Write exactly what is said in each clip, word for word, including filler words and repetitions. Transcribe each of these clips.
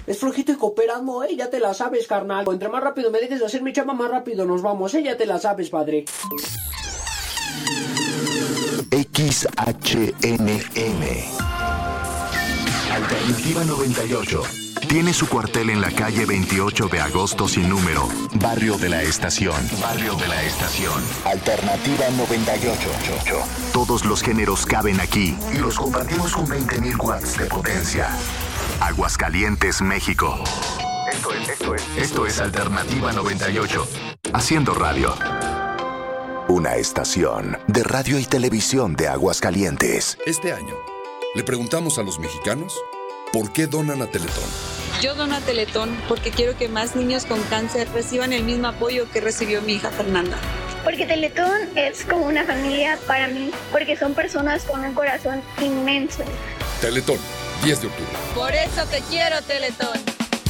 Es flojito y cooperando, ¿eh? Ya te la sabes, carnal. Entre más rápido me dejes de hacer mi chamba, más rápido nos vamos, ¿eh? Ya te la sabes, padre. X H N M Alternativa noventa y ocho. Tiene su cuartel en la calle veintiocho de agosto sin número, Barrio de la Estación. Barrio de la Estación. Alternativa noventa y ocho. Todos los géneros caben aquí y los compartimos con veinte mil watts de potencia. Aguascalientes, México. Esto es, esto es, esto es Alternativa noventa y ocho. Haciendo radio. Una estación de radio y televisión de Aguascalientes. Este año, le preguntamos a los mexicanos por qué donan a Teletón. Yo dono a Teletón porque quiero que más niños con cáncer reciban el mismo apoyo que recibió mi hija Fernanda. Porque Teletón es como una familia para mí, porque son personas con un corazón inmenso. Teletón, diez de octubre. Por eso te quiero, Teletón.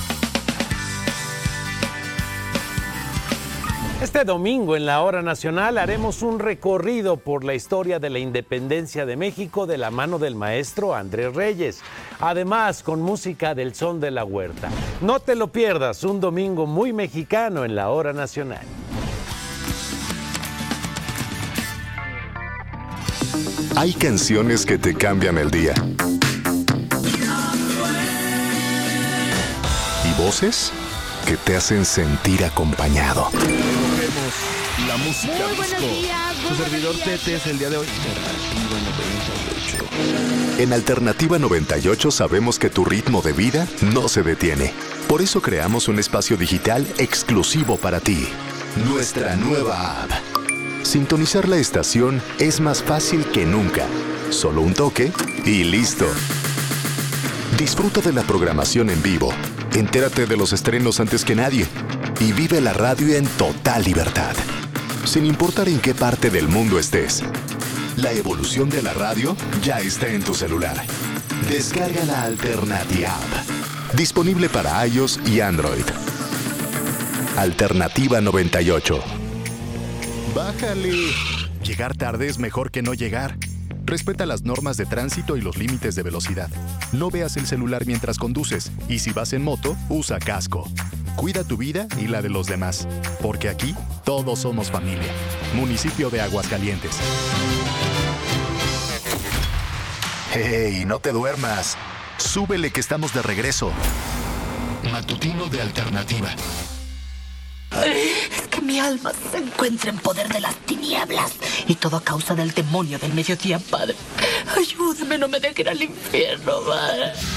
Este domingo en la Hora Nacional haremos un recorrido por la historia de la independencia de México de la mano del maestro Andrés Reyes. Además, con música del Son de la Huerta. No te lo pierdas, un domingo muy mexicano en la Hora Nacional. Hay canciones que te cambian el día. Y voces que te hacen sentir acompañado. La música muy buenos disco. días, muy Su servidor buenos días. Tete es el día de hoy. En Alternativa noventa y ocho sabemos que tu ritmo de vida no se detiene. Por eso creamos un espacio digital exclusivo para ti. Nuestra nueva app. Sintonizar la estación es más fácil que nunca. Solo un toque y listo. Disfruta de la programación en vivo. Entérate de los estrenos antes que nadie. Y vive la radio en total libertad. Sin importar en qué parte del mundo estés. La evolución de la radio ya está en tu celular. Descarga la Alternativa App. Disponible para iOS y Android. Alternativa noventa y ocho. Bájale. Llegar tarde es mejor que no llegar. Respeta las normas de tránsito y los límites de velocidad. No veas el celular mientras conduces. Y si vas en moto, usa casco. Cuida tu vida y la de los demás. Porque aquí, todos somos familia. Municipio de Aguascalientes. ¡Hey! No te duermas. Súbele que estamos de regreso. Matutino de Alternativa. Es que mi alma se encuentra en poder de las tinieblas y todo a causa del demonio del mediodía, Padre. Ayúdame, no me dejes ir al infierno, Padre.